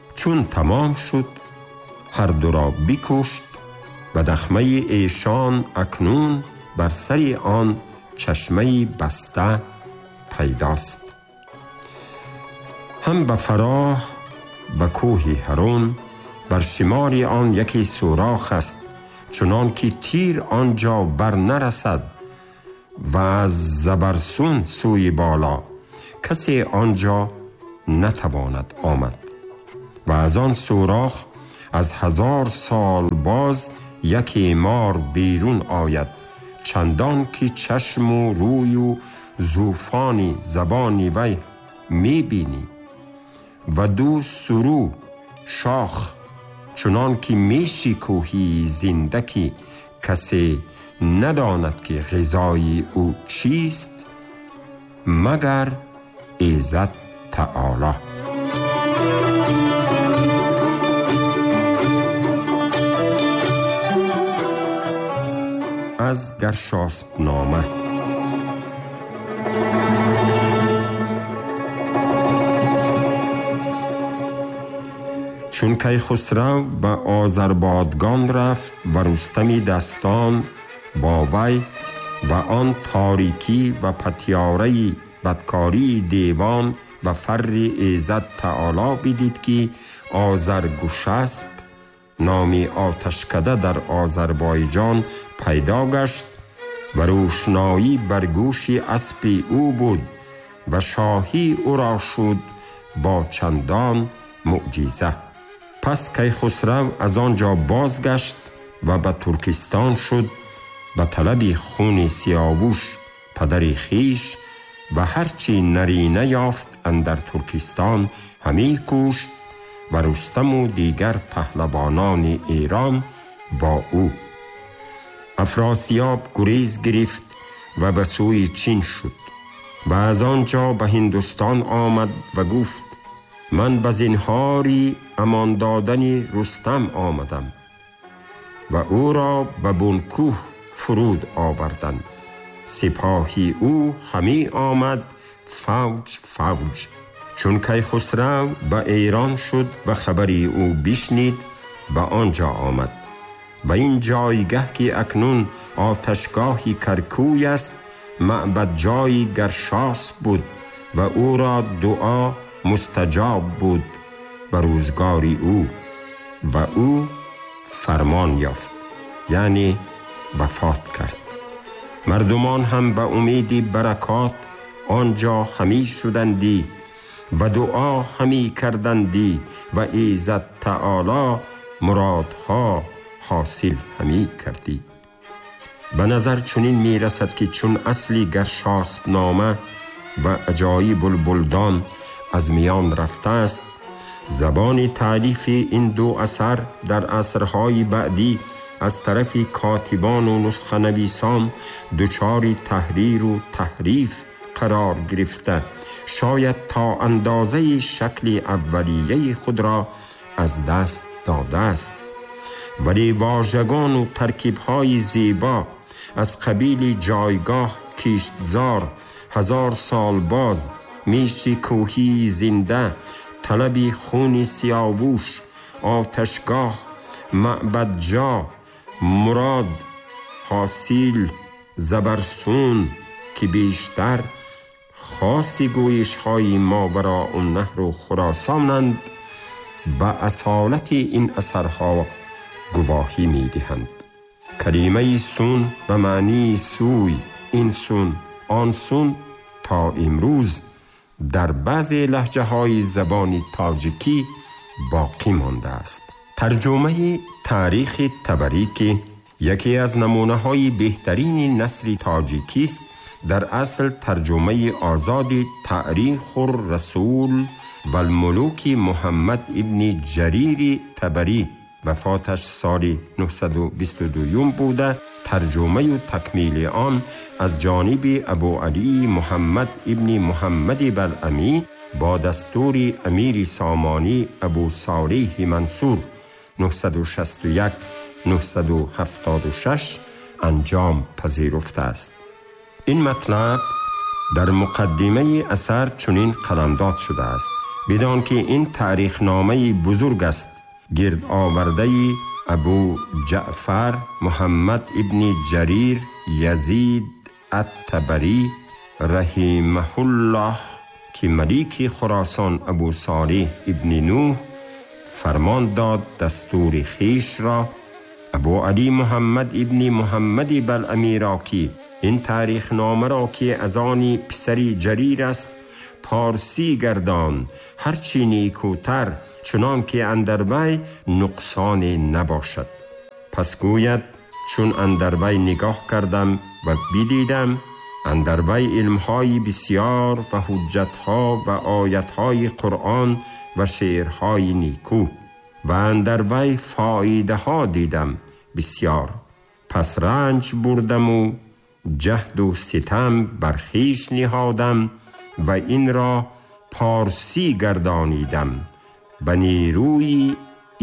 چون تمام شد هر دو را بکشت و دخمه ایشان اکنون بر سر آن چشمه بسته پیداست. هم به فراه به کوه هرون بر شمار آن یکی سوراخ است، چنان که تیر آنجا بر نرسد و از زبرسون سوی بالا کسی آنجا نتواند آمد. و از آن سوراخ از 1000 سال باز یکی مار بیرون آید، چندان که چشم و روی و زوفانی زبانی وی میبینی و دو سرو شاخ چنان که میشی کوهی زنده که کسی نداند که غذای او چیست مگر ایزد تعالی. از گرشاسب نامه. چون کیخسرو به آذربایجان رفت و رستم دستان با وی و آن تاریکی و پتیاره بدکاری دیوان و فر ایزد تعالی بدید که آذرگشسب نامی آتشکده در آذربایجان پیدا گشت و روشنایی بر گوش اسب او بود و شاهی او را شد با چندان معجزه. پس کیخسرو از آنجا بازگشت و به ترکستان شد به طلب خون سیاووش پدر خیش و هرچی نرینه یافت اندر ترکستان همی کشت و رستم و دیگر پهلوانان ایران با او. افراسیاب گریز گرفت و به سوی چین شد و از آنجا به هندوستان آمد و گفت من به زنهاری امان دادن رستم آمدم و او را به بنکوه فرود آوردند. سپاهی او همی آمد فوج فوج. چون کیخسرو به ایران شد و خبری او بشنید به آنجا آمد و این جایگه که اکنون آتشگاهی کرکوی است معبد جای گرشاسب بود و او را دعا مستجاب بود به روزگاری او و او فرمان یافت، یعنی وفات کرد. مردمان هم به امید برکات آنجا همی شدندی و دعا همی کردندی و ایزد تعالی مرادها حاصل همی کردی. به نظر چنین می رسد که چون اصلی گرشاسب نامه و عجایب البلدان از میان رفته است، زبان تالیف این دو اثر در عصرهای بعدی از طرف کاتبان و نسخه نویسان دچار تحریر و تحریف قرار گرفته شاید تا اندازه شکل اولیه خود را از دست داده است، ولی واژگان و ترکیب‌های زیبا از قبیل جایگاه کشتزار، 1000 سال باز، میشی کوهی زنده، طلب خون سیاووش، آتشگاه، معبد جا، مراد، حاصل، زبرسون که بیشتر خاصی گویش های ماوراء النهر و خراسانند به اصالت این اثرها گواهی می دهند. کلمه سون به معنی سوی، این سون، آن سون تا امروز در بعضی لهجه های زبان تاجیکی باقی مانده است. ترجمه تاریخ طبری که یکی از نمونه های بهترین نثر تاجیکی است، در اصل ترجمه آزاد تاریخ الرسول و الملوک محمد ابن جریر طبری وفاتش سال 922 بوده. ترجمه و تکمیل آن از جانب ابو علی محمد ابن محمد بلعمی با دستور امیر سامانی ابو صالح منصور 961 976 انجام پذیرفته است. این مطلب در مقدمه اثر چنین قلمداد شده است: بدان که این تاریخ نامه بزرگ است، گرد آورده ابو جعفر محمد ابن جریر یزید الطبری رحمه الله که ملیک خراسان ابو صالح ابن نوح فرمان داد دستور خیش را ابو علی محمد ابن محمد بلعمی را که این تاریخ نامه را که از آن پسری جریر است پارسی گردان، هرچی نیکوتر چنان که اندر وی نقصان نباشد. پس گوید چون اندر وی نگاه کردم و بدیدم اندر وی علمهای بسیار و حجتها و آیتهای قرآن و شعرهای نیکو و اندر وی فایده ها دیدم بسیار. پس رنج بردم و جهد و ستم برخیش نهادم و این را پارسی گردانیدم به نیروی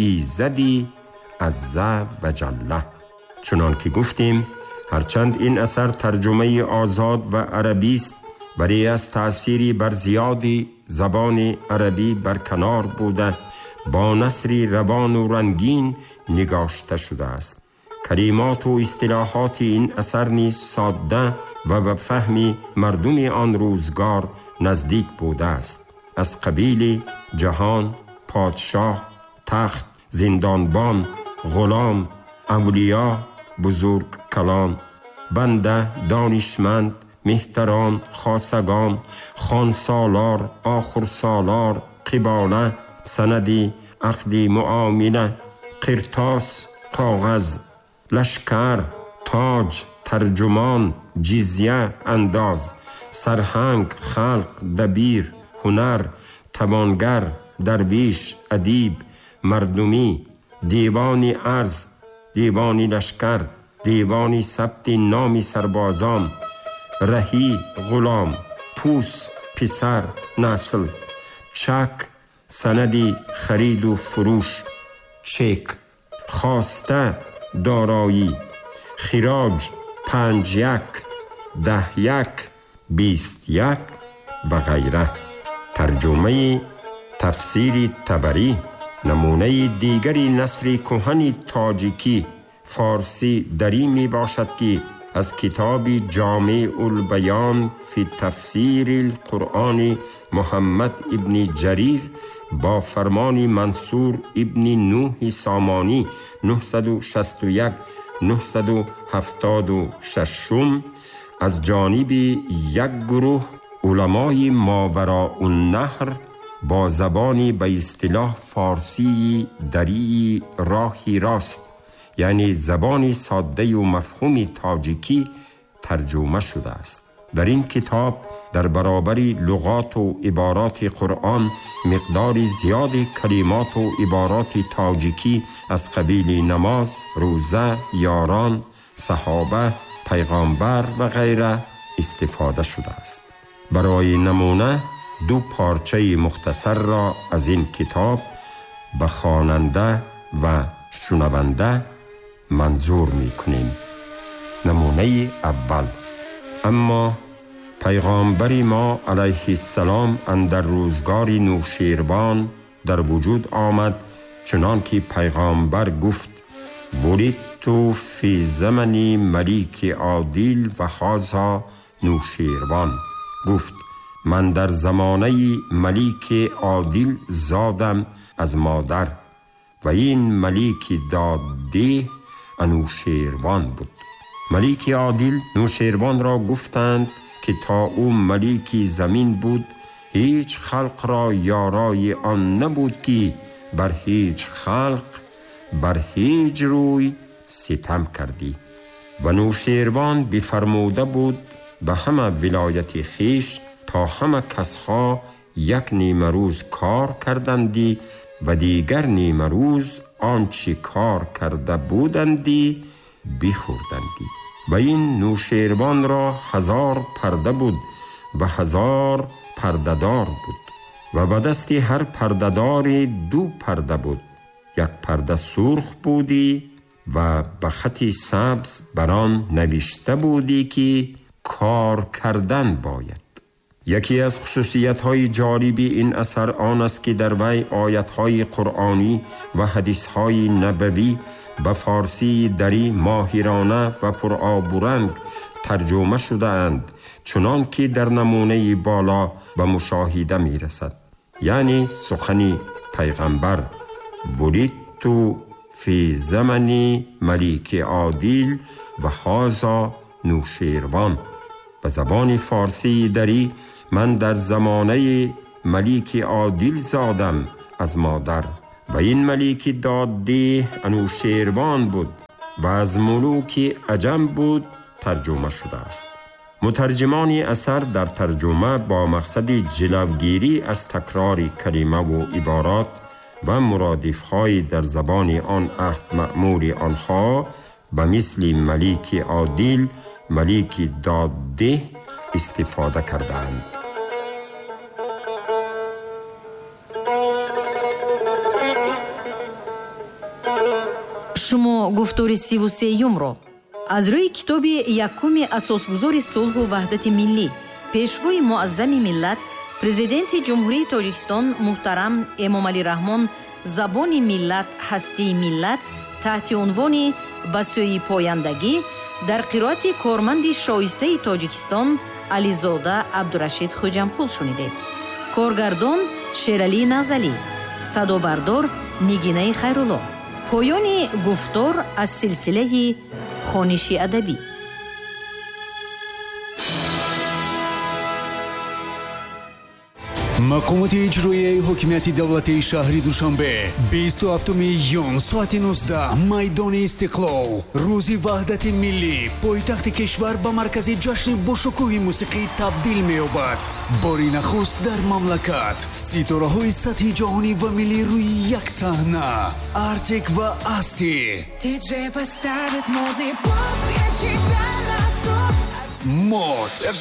ایزدی عز و جل. چنان که گفتیم هرچند این اثر ترجمه آزاد و عربی است، ولی از تأثیری بر زیادی زبان عربی برکنار بوده با نثری روان و رنگین نگاشته شده است. کلمات و اصطلاحات این اثر نیز ساده و به فهم مردم آن روزگار نزدیک بوده است. از قبیل جهان، پادشاه، تخت، زندانبان، غلام، اولیا، بزرگ کلان، بنده، دانشمند، مهتران، خاصگان، خانسالار، آخرسالار، قباله، سندی، عقدی، معامله، قرطاس، کاغذ، لشکر، تاج، ترجمان، جزیه، انداز، سرهنگ، خلق، دبیر، هنر، توانگر، درویش، ادیب، مردمی، دیوانی ارز، دیوانی لشکر، دیوانی ثبت نام سربازان، رهی، غلام، پوس، پسر، نسل، چک، سندی خرید و فروش، چک، خواسته، دارایی، خراج، 5 10 21 و غیره. ترجمه تفسیر طبری. نمونه دیگری نثر کهن تاجیکی فارسی دری می باشد که از کتاب جامع البیان فی تفسیر القرآن محمد ابن جریر با فرمان منصور ابن نوح سامانی 961 976 از جانب یک گروه علمای ماوراء النهر با زبانی به اصطلاح فارسی دری راهی راست، یعنی زبانی ساده و مفهوم تاجیکی ترجمه شده است. در این کتاب در برابر لغات و عبارات قرآن مقدار زیاد کلمات و عبارات تاجیکی از قبیل نماز، روزه، یاران، صحابه، پیغامبر و غیره استفاده شده است. برای نمونه 2 پارچه مختصر را از این کتاب به خواننده و شنونده منظور می کنیم. نمونه اول: اما پیغامبر ما علیه السلام اندر روزگار نوشیروان در وجود آمد، چنان که پیغامبر گفت: ولدت فی زمن ملیک عادل و هذا نوشیروان. گفت: من در زمانه ملیک عادل زادم از مادر و این ملیک داده انوشیروان بود. ملیک عادل نوشیروان را گفتند که تا او ملیکی زمین بود هیچ خلق را یارای آن نبود که بر هیچ خلق بر هیچ روی ستم کردی. و نوشیروان بفرموده بود به همه ولایت خیش تا همه کسها یک نیمه روز کار کردندی و دیگر نیمه روز آنچه کار کرده بودندی بخوردندی. و این نوشیروان را 1000 پرده بود و 1000 پردهدار بود و به دست هر پردهدار 2 پرده بود. یک پرده سرخ بودی و به خط سبز بر آن نوشته بودی که کار کردن باید. یکی از خصوصیت‌های جالب این اثر آن است که در وی آیات‌های قرآنی و حدیث‌های نبوی به فارسی دری ماهرانه و پرآب و رنگ ترجمه شده اند، چنان که در نمونه بالا به مشاهده می رسد. یعنی سخن پیغمبر ولیدت فی زمن ملیک عادل و هذا نوشیروان. به زبان فارسی دری من در زمانه ملیک عادل زادم از مادر و این ملیک داده انوشیروان بود و از ملوک عجم بود ترجمه شده است. مترجمان اثر در ترجمه با مقصد جلوگیری از تکرار کلمه و عبارات و مرادفهای در زبان آن عهد مأمور آنها به مثل ملیک عادل، ملیک داده استفاده کردند. شما گفتار 33 رو از روی کتاب یکم اساسگذار صلح و وحدت ملی پیشوای معظم ملت پرزیدنت جمهوری تاجیکستان محترم امام علی رحمان زبان ملت هستی ملت تحت عنوان بسیاری پایندگی در قرائت کارمند شایسته تاجیکستان علیزاده عبدالرشید خوجمخول شنیدید. کارگردان شیرالی نزلی، صدابردار نگینه خیرالله. پایان گفتار از سلسله خوانش ادبی. مقامات اجرایی حکومت دولت شهری دوشنبه 27 ایون ساعت 19 میدان استقلال روز وحدت ملی پایتخت کشور به مرکز جشن باشکوه موسیقی تبدیل می‌یابد. باری نخست در مملکت ستاره‌های سطح جهانی و ملی روی یک صحنه ارتک و استی مود